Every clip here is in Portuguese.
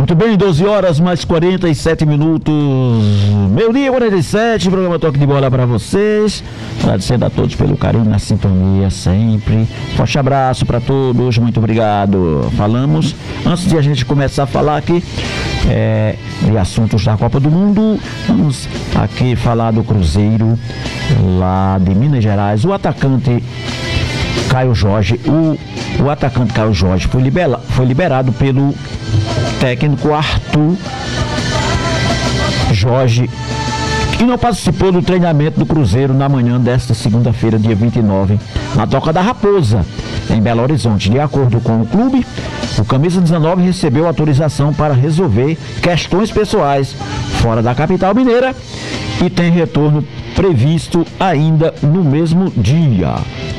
Muito bem, 12 horas mais 47 minutos. Meio-dia 47, programa Toque de Bola para vocês. Agradecendo a todos pelo carinho na sintonia sempre. Forte abraço para todos, muito obrigado. Falamos, antes de a gente começar a falar aqui de assuntos da Copa do Mundo, vamos aqui falar do Cruzeiro lá de Minas Gerais. O atacante Caio Jorge, o atacante Caio Jorge foi liberado pelo técnico Arthur Jorge, que não participou do treinamento do Cruzeiro na manhã desta segunda-feira, dia 29, na Toca da Raposa, em Belo Horizonte. De acordo com o clube, o camisa 19 recebeu autorização para resolver questões pessoais fora da capital mineira e tem retorno previsto ainda no mesmo dia.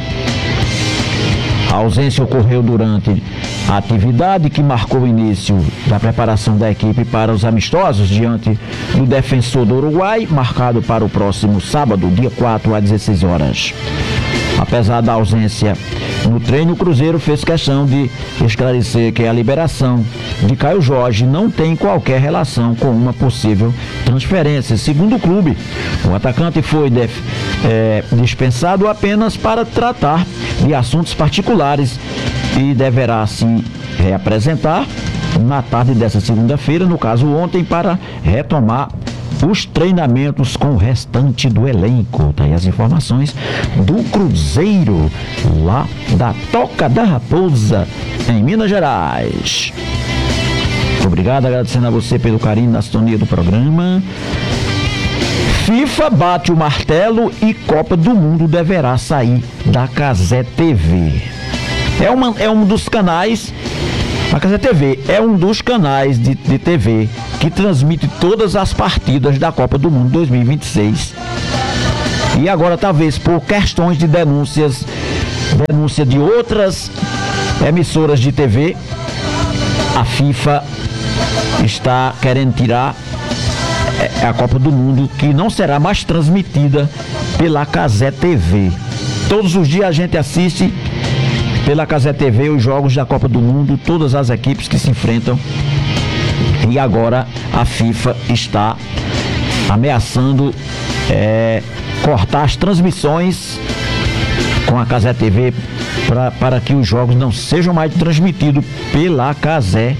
A ausência ocorreu durante a atividade que marcou o início da preparação da equipe para os amistosos diante do Defensor do Uruguai, marcado para o próximo sábado, dia 4, às 16 horas. Apesar da ausência no treino, o Cruzeiro fez questão de esclarecer que a liberação de Caio Jorge não tem qualquer relação com uma possível transferência. Segundo o clube, o atacante foi dispensado apenas para tratar de assuntos particulares e deverá se reapresentar na tarde dessa segunda-feira, no caso ontem, para retomar os treinamentos com o restante do elenco. Tá aí as informações do Cruzeiro, lá da Toca da Raposa, em Minas Gerais. Obrigado, agradecendo a você pelo carinho na sintonia do programa. FIFA bate o martelo e Copa do Mundo deverá sair da Cazé TV. É um dos canais. A Cazé TV é um dos canais de TV que transmite todas as partidas da Copa do Mundo 2026. E agora, talvez por questões de denúncia de outras emissoras de TV, a FIFA está querendo tirar a Copa do Mundo, que não será mais transmitida pela Cazé TV. Todos os dias a gente assiste pela Cazé TV os jogos da Copa do Mundo, todas as equipes que se enfrentam. E agora a FIFA está ameaçando cortar as transmissões com a Cazé TV para que os jogos não sejam mais transmitidos pela Cazé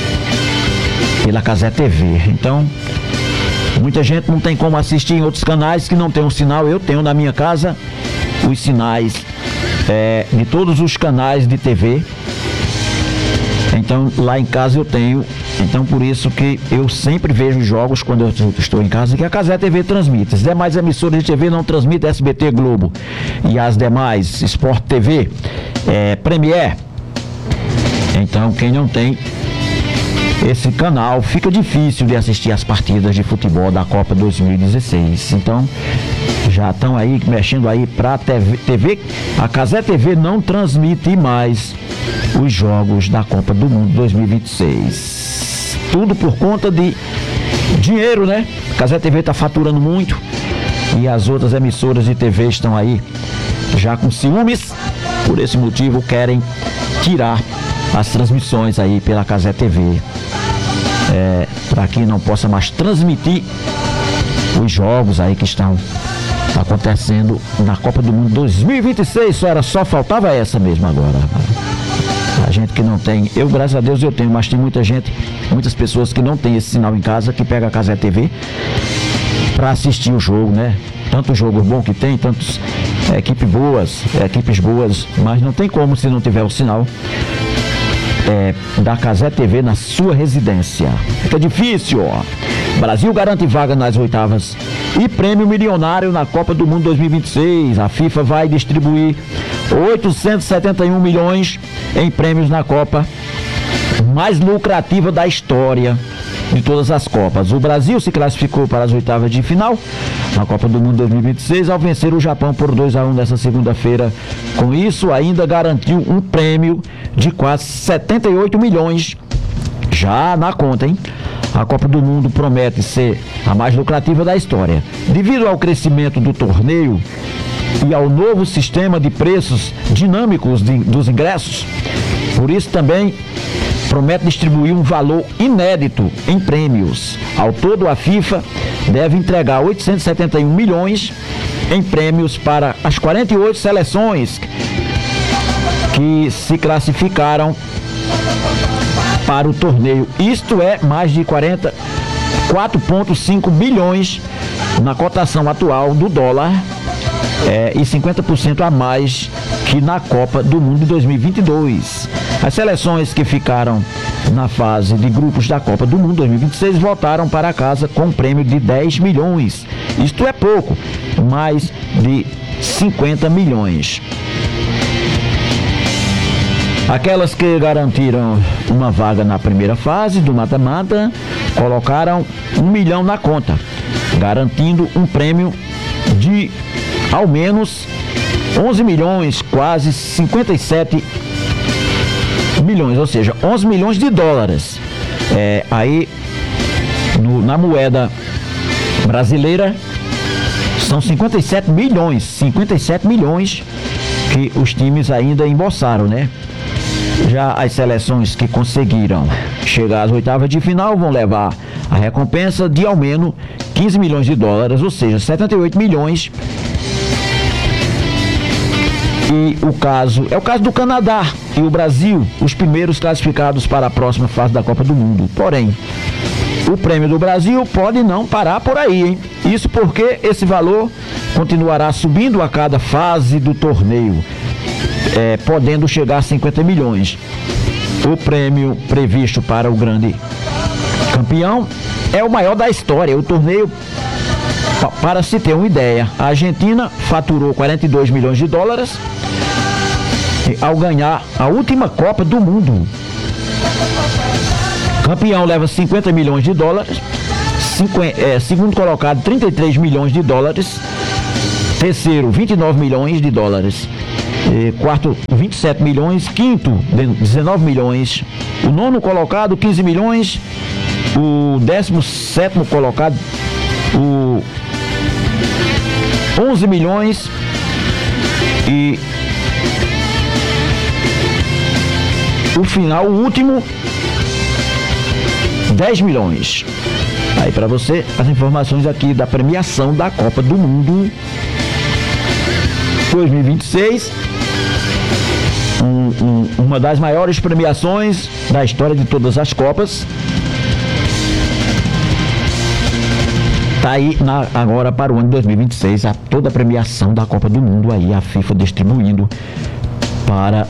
TV. Então, muita gente não tem como assistir em outros canais que não tem um sinal. Eu tenho na minha casa os sinais de todos os canais de TV. Então lá em casa eu tenho. Então por isso que eu sempre vejo jogos quando eu estou em casa, que a Cazé TV transmite. As demais emissoras de TV não transmitem, SBT, Globo e as demais, Sport TV, Premier. Então quem não tem esse canal, fica difícil de assistir as partidas de futebol da Copa 2016. Então já estão aí mexendo aí para TV. A Cazé TV não transmite mais os jogos da Copa do Mundo 2026. Tudo por conta de dinheiro, né? A Cazé TV está faturando muito e as outras emissoras de TV estão aí já com ciúmes. Por esse motivo querem tirar as transmissões aí pela Cazé TV, para que não possa mais transmitir os jogos aí que estão acontecendo na Copa do Mundo 2026. Só faltava essa mesmo agora. A gente que não tem, eu graças a Deus eu tenho, mas tem muitas pessoas que não tem esse sinal em casa, que pega a Cazé TV para assistir o jogo, né? Tanto jogo bom que tem, tantas equipes boas, mas não tem como se não tiver o sinal da Cazé TV na sua residência. Fica difícil, ó. Brasil garante vaga nas oitavas e prêmio milionário na Copa do Mundo 2026. A FIFA vai distribuir 871 milhões em prêmios na Copa mais lucrativa da história de todas as Copas. O Brasil se classificou para as oitavas de final na Copa do Mundo 2026 ao vencer o Japão por 2-1 nesta segunda-feira. Com isso, ainda garantiu um prêmio de quase 78 milhões já na conta, hein? A Copa do Mundo promete ser a mais lucrativa da história. Devido ao crescimento do torneio e ao novo sistema de preços dinâmicos dos ingressos, por isso também promete distribuir um valor inédito em prêmios. Ao todo, a FIFA deve entregar 871 milhões em prêmios para as 48 seleções que se classificaram para o torneio. Isto é mais de 4,5 bilhões na cotação atual do dólar, e 50% a mais que na Copa do Mundo de 2022. As seleções que ficaram na fase de grupos da Copa do Mundo 2026 voltaram para casa com um prêmio de 10 milhões. Isto é pouco, mais de 50 milhões. Aquelas que garantiram uma vaga na primeira fase do mata-mata colocaram 1 milhão na conta, garantindo um prêmio de ao menos 11 milhões, quase 57 milhões, ou seja, 11 milhões de dólares. Aí, na moeda brasileira, são 57 milhões que os times ainda embolsaram, né? Já as seleções que conseguiram chegar às oitavas de final vão levar a recompensa de ao menos 15 milhões de dólares, ou seja, 78 milhões. E o caso do Canadá e o Brasil, os primeiros classificados para a próxima fase da Copa do Mundo. Porém, o prêmio do Brasil pode não parar por aí, hein? Isso porque esse valor continuará subindo a cada fase do torneio, podendo chegar a 50 milhões. O prêmio previsto para o grande campeão é o maior da história. O torneio, para se ter uma ideia, a Argentina faturou 42 milhões de dólares ao ganhar a última Copa do Mundo. Campeão leva 50 milhões de dólares, segundo colocado 33 milhões de dólares, terceiro 29 milhões de dólares, quarto 27 milhões, quinto 19 milhões, o nono colocado 15 milhões, o 17º colocado 11 milhões e o final, o último, 10 milhões. Aí para você as informações aqui da premiação da Copa do Mundo 2026. Uma das maiores premiações da história de todas as Copas. Tá aí agora para o ano de 2026 toda a premiação da Copa do Mundo aí, a FIFA distribuindo para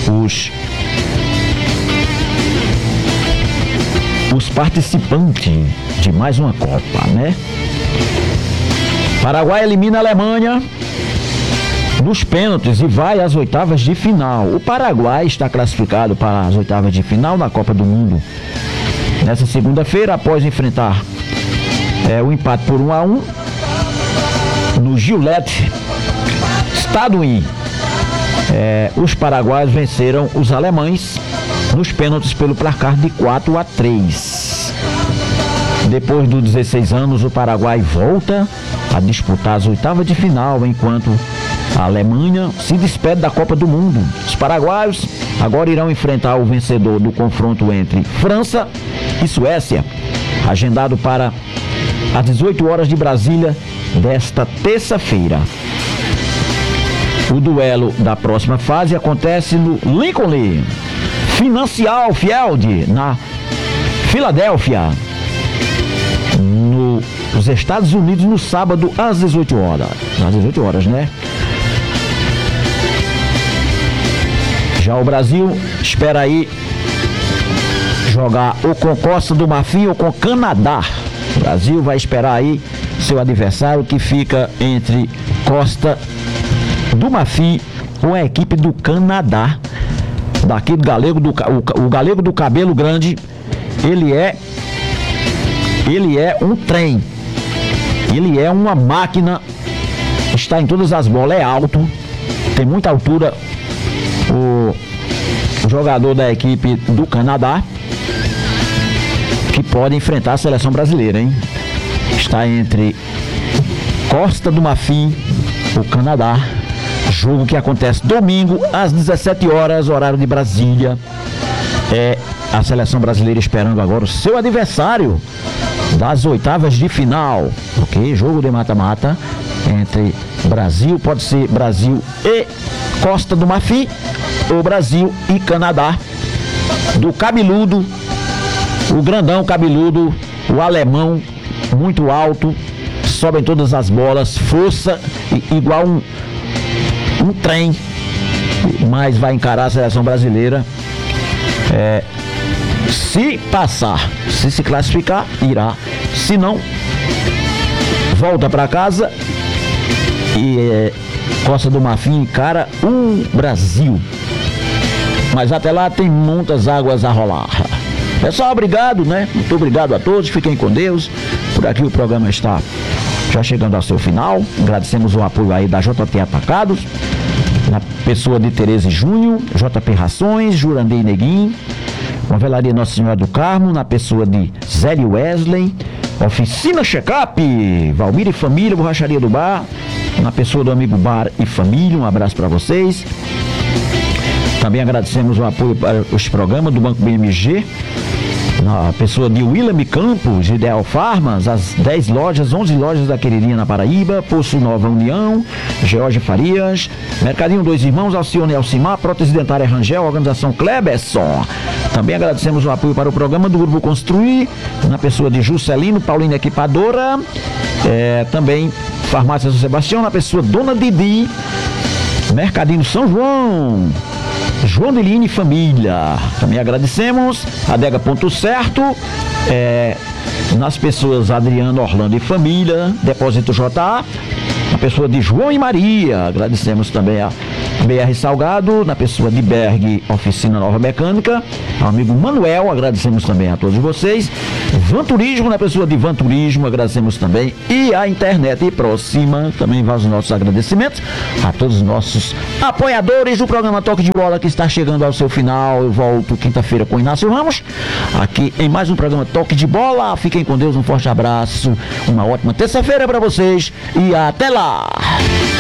os participantes de mais uma Copa, né? Paraguai elimina a Alemanha nos pênaltis e vai às oitavas de final. O Paraguai está classificado para as oitavas de final na Copa do Mundo nessa segunda-feira, após enfrentar o empate por 1-1 no Gillette Stadium. Os paraguaios venceram os alemães nos pênaltis pelo placar de 4-3. Depois dos 16 anos, o Paraguai volta a disputar as oitavas de final, enquanto a Alemanha se despede da Copa do Mundo. Os paraguaios agora irão enfrentar o vencedor do confronto entre França e Suécia, agendado para às 18 horas de Brasília desta terça-feira. O duelo da próxima fase acontece no Lincoln Financial Field, na Filadélfia, nos Estados Unidos, no sábado às 18 horas. Às 18 horas, né? Já o Brasil espera aí jogar ou com Costa do Marfim ou com Canadá. O Brasil vai esperar aí seu adversário, que fica entre Costa do Marfim com a equipe do Canadá. Daquele galego o galego do cabelo grande, ele é um trem, ele é uma máquina, está em todas as bolas, é alto, tem muita altura. O jogador da equipe do Canadá, que pode enfrentar a seleção brasileira, hein? Está entre Costa do Marfim, o Canadá. Jogo que acontece domingo às 17 horas, horário de Brasília. a seleção brasileira esperando agora o seu adversário das oitavas de final, ok? Jogo de mata-mata entre Brasil, pode ser Brasil e Costa do Marfim, ou Brasil e Canadá, do cabeludo, o grandão cabeludo, o alemão, muito alto, sobem todas as bolas, força, igual um trem, mas vai encarar a seleção brasileira. Se passar, se classificar, irá. Se não, volta para casa e Costa do Marfim encara o Brasil. Mas até lá tem muitas águas a rolar. Pessoal, obrigado, né? Muito obrigado a todos, fiquem com Deus. Por aqui o programa está já chegando ao seu final. Agradecemos o apoio aí da JT Atacados, na pessoa de Tereza Júnior, JP Rações, Jurandir Neguinho, Novelaria Nossa Senhora do Carmo, na pessoa de Zélio Wesley, Oficina Checkup, Valmir e Família, Borracharia do Bar, na pessoa do amigo Bar e Família, um abraço para vocês. Também agradecemos o apoio para os programas do Banco BMG, na pessoa de William Campos, Ideal Farmas, as 10 lojas, 11 lojas da Queridinha na Paraíba, Poço Nova União, George Farias, Mercadinho Dois Irmãos, Alcione Alcimar, Prótese Dentária Rangel, Organização Kleberson. Também agradecemos o apoio para o programa do Grupo Construir, na pessoa de Juscelino, Paulina Equipadora, também Farmácia São Sebastião, na pessoa Dona Didi, Mercadinho São João, João Deline e Família. Também agradecemos Adega Ponto Certo, nas pessoas Adriano, Orlando e Família, Depósito JA, na pessoa de João e Maria. Agradecemos também a BR Salgado, na pessoa de Berg Oficina Nova Mecânica, ao amigo Manuel, agradecemos também a todos vocês. Van Turismo, na pessoa de Van Turismo, agradecemos também. E a Internet Próxima, também vai os nossos agradecimentos a todos os nossos apoiadores do programa Toque de Bola, que está chegando ao seu final. Eu volto quinta-feira com o Inácio Ramos, aqui em mais um programa Toque de Bola. Fiquem com Deus, um forte abraço, uma ótima terça-feira para vocês e até lá!